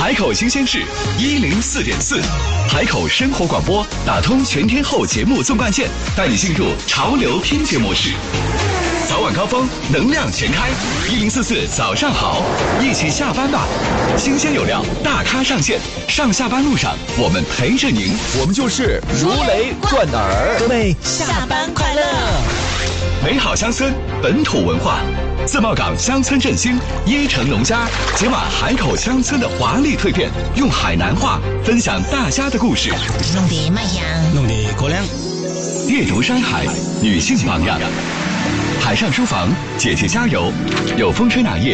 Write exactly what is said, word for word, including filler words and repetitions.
海口新鲜事一零四点四，海口生活广播打通全天候节目纵贯线，带你进入潮流听觉模式。早晚高峰，能量全开，一零四四早上好，一起下班吧。新鲜有料，大咖上线，上下班路上我们陪着您， 我们就是如雷贯耳。 各位下班快乐！ 美好乡村，本土文化。自贸港乡村振兴，椰城农家解码海口乡村的华丽蜕变，用海南话分享大家的故事。 弄得麦香， 弄得高粱。 阅读山海，女性榜样。海上书房，姐姐加油！有风吹哪夜